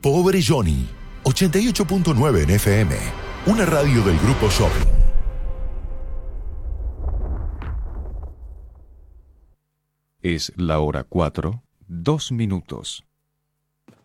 Pobre Johnny, 88.9 en FM, una radio del Grupo Shopping. Es la hora 4, 2 minutos.